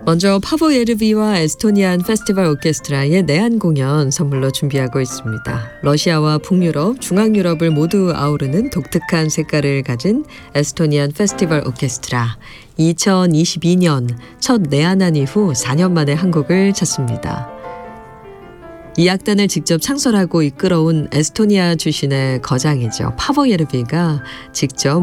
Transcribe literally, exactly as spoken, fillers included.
먼저 파보 예르비와 에스토니안 페스티벌 오케스트라의 내한 공연 선물로 준비하고 있습니다. 러시아와 북유럽, 중앙유럽을 모두 아우르는 독특한 색깔을 가진 에스토니안 페스티벌 오케스트라. 이천이십이 년 첫 내한한 이후 사 년 만에 한국을 찾습니다. 이 악단을 직접 창설하고 이끌어온 에스토니아 출신의 거장이죠. 파보 예르비가 직접